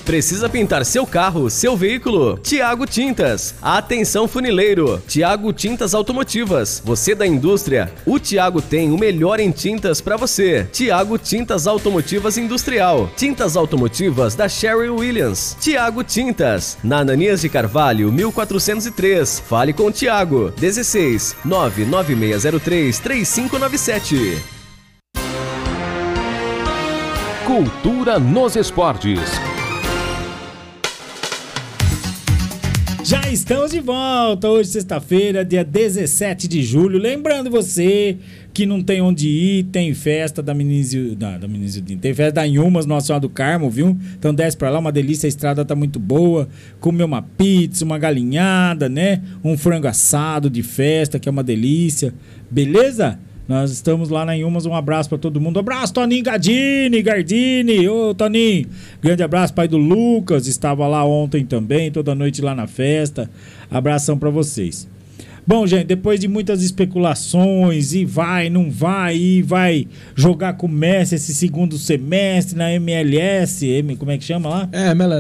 Precisa pintar seu carro, seu veículo? Thiago Tintas. Atenção funileiro. Thiago Tintas Automotivas. Você da indústria? O Thiago tem o melhor em tintas para você. Thiago Tintas Automotivas Industrial. Tintas automotivas da Sherwin Williams. Thiago Tintas. Na Ananias de Carvalho, 1403. Fale com o Thiago. 16 99603 3597. Cultura nos esportes. Já estamos de volta, hoje sexta-feira, dia 17 de julho. Lembrando você que não tem onde ir, tem festa da Menizio, tem festa da Inhumas, Nossa Senhora do Carmo, viu? Então desce pra lá, uma delícia, a estrada tá muito boa. Comer uma pizza, uma galinhada, né? Um frango assado de festa, que é uma delícia. Beleza? Nós estamos lá na Inhumas, um abraço pra todo mundo. Abraço, Toninho Gardini. Ô, Toninho. Grande abraço, pai do Lucas. Estava lá ontem também, toda noite lá na festa. Abração pra vocês. Bom, gente, depois de muitas especulações, e vai jogar com o Messi esse segundo semestre na MLS, como é que chama lá?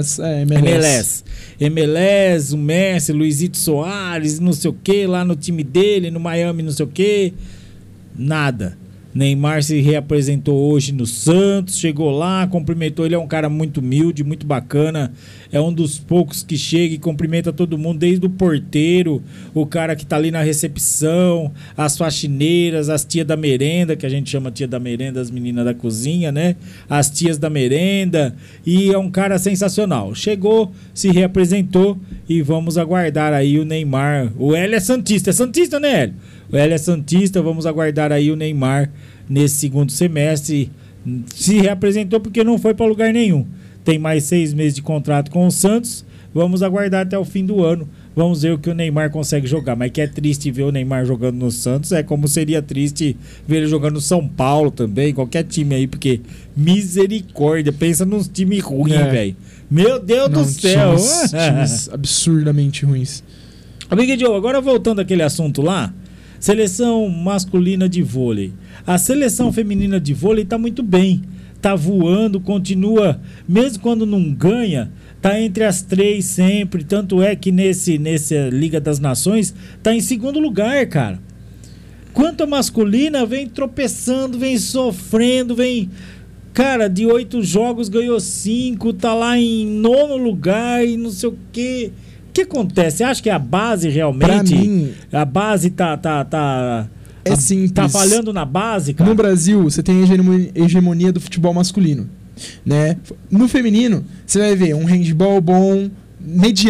MLS, o Messi, Luizito Soares, não sei o que, lá no time dele, no Miami, não sei o que. Nada. Neymar se reapresentou hoje no Santos, chegou lá, cumprimentou, ele é um cara muito humilde, muito bacana, é um dos poucos que chega e cumprimenta todo mundo, desde o porteiro, o cara que tá ali na recepção, as faxineiras, as tias da merenda, que a gente chama tia da merenda, as meninas da cozinha, né? As tias da merenda, e é um cara sensacional. Chegou, se reapresentou e vamos aguardar aí o Neymar. O Hélio é santista, né, Hélio? O Hélio é santista, vamos aguardar aí o Neymar nesse segundo semestre. Se reapresentou porque não foi para lugar nenhum. Tem mais 6 meses de contrato com o Santos. Vamos aguardar até o fim do ano. Vamos ver o que o Neymar consegue jogar. Mas que é triste ver o Neymar jogando no Santos. É como seria triste ver ele jogando no São Paulo também. Qualquer time aí, porque misericórdia. Pensa nos times ruins, velho. Meu Deus do céu. Times absurdamente ruins. Amigo Diogo, agora voltando àquele assunto lá. Seleção masculina de vôlei. A seleção feminina de vôlei tá muito bem. Tá voando, continua, mesmo quando não ganha, tá entre as 3 sempre. Tanto é que nessa Liga das Nações tá em segundo lugar, cara. Quanto a masculina, vem tropeçando, vem sofrendo, vem... Cara, de 8 jogos ganhou 5, tá lá em 9º lugar e não sei o quê. O que acontece? Você acha que a base realmente... Pra mim, a base é simples. Tá falhando na base, cara? No Brasil, você tem a hegemonia do futebol masculino, né? No feminino, você vai ver um handball bom, mediano.